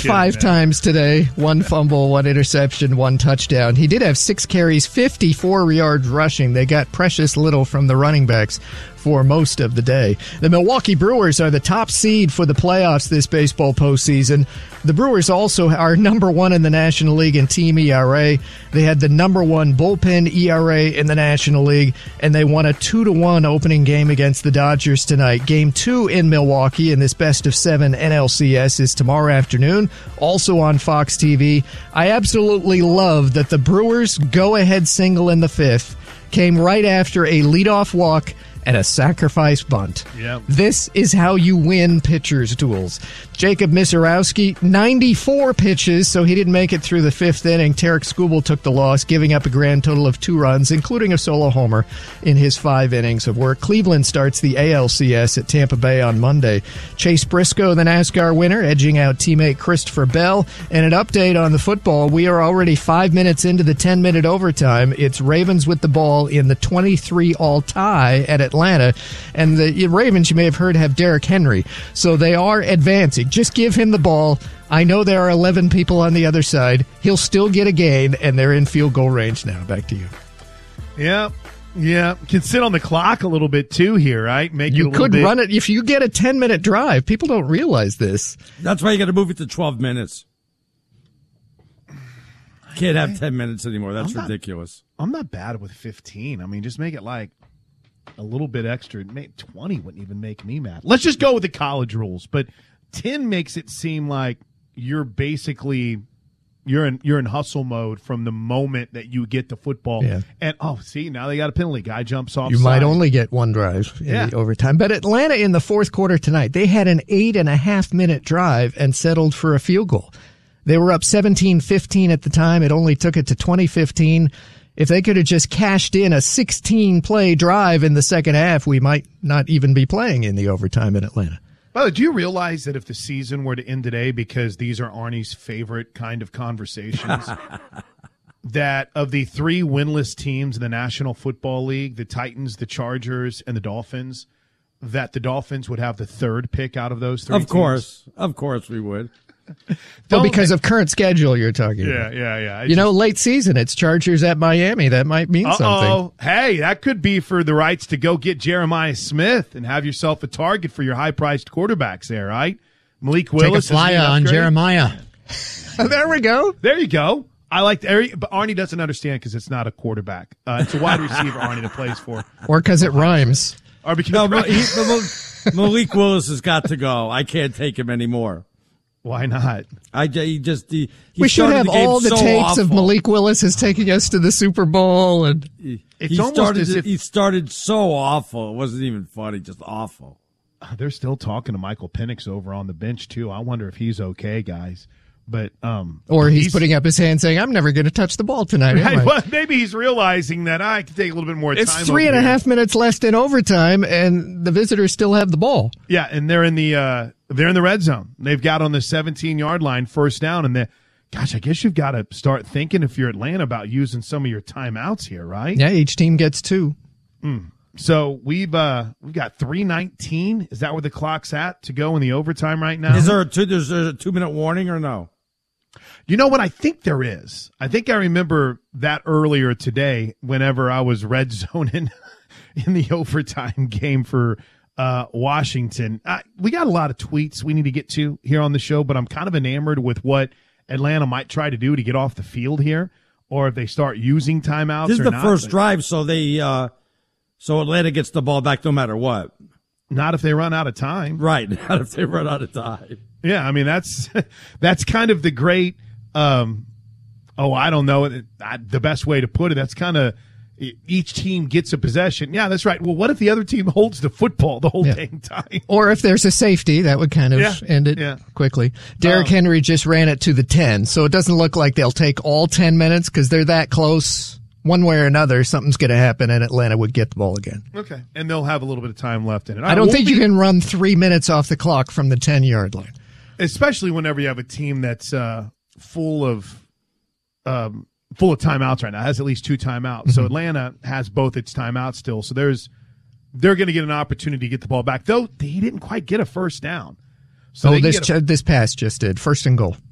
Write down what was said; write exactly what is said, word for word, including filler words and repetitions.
five man. times today. One fumble, one interception, one touchdown. He did have six carries, fifty-four yards rushing. They got precious little from the running backs for most of the day. The Milwaukee Brewers are the top seed for the playoffs this baseball postseason. The Brewers also are number one in the National League in team E R A. They had the number one bullpen E R A in the National League, and they won a two to one opening game against the Dodgers tonight. Game two in Milwaukee in this best of seven N L C S is tomorrow afternoon, also on Fox T V. I absolutely love that the Brewers' go-ahead single in the fifth came right after a leadoff walk and a sacrifice bunt. Yep. This is how you win pitchers' duels. Jacob Misarowski, ninety-four pitches, so he didn't make it through the fifth inning. Tarek Skubal took the loss, giving up a grand total of two runs, including a solo homer in his five innings of work. Cleveland starts the A L C S at Tampa Bay on Monday. Chase Briscoe, the NASCAR winner, edging out teammate Christopher Bell. And an update on the football. We are already five minutes into the ten-minute overtime. It's Ravens with the ball in the twenty-three all tie at Atlanta. And the Ravens, you may have heard, have Derrick Henry. So they are advancing. Just give him the ball. I know there are eleven people on the other side. He'll still get a gain, and they're in field goal range now. Back to you. Yeah, yeah. Can sit on the clock a little bit, too, here, right? Make You it a could bit. run it. If you get a ten-minute drive, people don't realize this. That's why you got to move it to twelve minutes. Can't have ten minutes anymore. That's I'm not- ridiculous. I'm not bad with fifteen. I mean, just make it like a little bit extra. Make twenty wouldn't even make me mad. Let's just go with the college rules. But ten makes it seem like you're basically you're in you're in hustle mode from the moment that you get the football. Yeah. And oh, see, now they got a penalty. Guy jumps off. You might only get one drive in Yeah. the overtime. But Atlanta in the fourth quarter tonight, they had an eight and a half minute drive and settled for a field goal. They were up seventeen fifteen at the time. It only took it to twenty fifteen. If they could have just cashed in a sixteen play drive in the second half, we might not even be playing in the overtime in Atlanta. Well, do you realize that if the season were to end today, because these are Arnie's favorite kind of conversations, that of the three winless teams in the National Football League, the Titans, the Chargers, and the Dolphins, that the Dolphins would have the third pick out of those three Of teams? course. Of course we would. Well, Don't because they- of current schedule you're talking Yeah, about. yeah, yeah. It You know, just- late season, it's Chargers at Miami. That might mean something. Uh-oh. Hey, that could be for the rights to go get Jeremiah Smith and have yourself a target for your high-priced quarterbacks there, right? Malik Take a Willis. is he flyer an on upgrade? Jeremiah. There we go. There you go. I like the, but Arnie doesn't understand because it's not a quarterback. Uh, it's a wide receiver Arnie that plays for. Or because it rhymes. Or because No, but he, but Malik Willis has got to go. I can't take him anymore. Why not? I he just he, he We should started have the game all the so tapes of awful. Malik Willis as taking us to the Super Bowl. And It's he almost started as if he started so awful. It wasn't even funny, just awful. they're still talking to Michael Penix over on the bench too. I wonder if he's okay, guys. But um, Or he's, putting up his hand saying, I'm never going to touch the ball tonight. am I?" Right, well, maybe he's realizing that I can take a little bit more It's time. three and over a here. half minutes left in overtime, and the visitors still have the ball. Yeah, and they're in the uh, they're in the red zone. They've got on the seventeen yard line, first down, and they, gosh, I guess you've got to start thinking if you're Atlanta about using some of your timeouts here, right? Yeah, each team gets two. So we've uh, we've got three nineteen. Is that where the clock's at to go in the overtime right now? Is there a two? There's a two minute warning or no? You know what? I think there is. I think I remember that earlier today whenever I was red zoning in the overtime game for uh, Washington. Uh, we got a lot of tweets we need to get to here on the show, but I'm kind of enamored with what Atlanta might try to do to get off the field here, or if they start using timeouts. This is or the not, first but drive, so they uh, so Atlanta gets the ball back no matter what. Not if they run out of time. Right, not if they run out of time. Yeah, I mean that's that's kind of the great. Um, oh, I don't know the best way to put it. That's kind of each team gets a possession. Yeah, that's right. Well, what if the other team holds the football the whole Yeah. dang time? Or if there's a safety, that would kind of Yeah, end it yeah. quickly. Derrick Um, Henry just ran it to the ten, so it doesn't look like they'll take all ten minutes because they're that close. One way or another, something's going to happen, and Atlanta would get the ball again. Okay, and they'll have a little bit of time left in it. I don't We'll think be- you can run three minutes off the clock from the ten-yard line. especially whenever you have a team that's uh, full of um, full of timeouts right now. It has at least two timeouts. So Atlanta has both its timeouts still. So there's they're going to get an opportunity to get the ball back. Though he didn't quite get a first down. So oh, they can this get a- ch- this pass just did. First and goal.